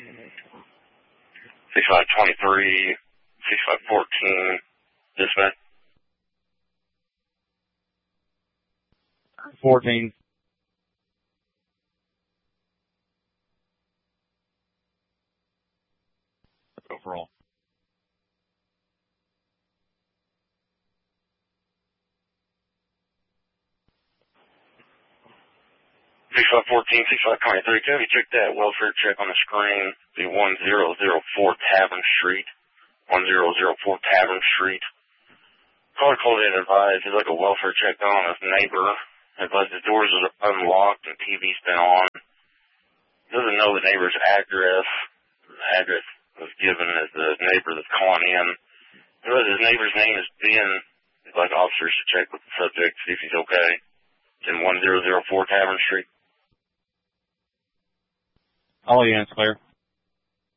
6523, 6514, dispatch. 14. Overall. 6514, 6523, can you check that welfare check on the screen? The 1004 Tavern Street. 1004 Tavern Street. Caller called in and advised there's like a welfare check on his neighbor. Advised the doors are unlocked and TV's been on. Doesn't know the neighbor's address. The address was given as the neighbor that's calling in. His neighbor's name is Ben. He'd like officers to check with the subject, see if he's okay. It's in 1004 Tavern Street. All units clear.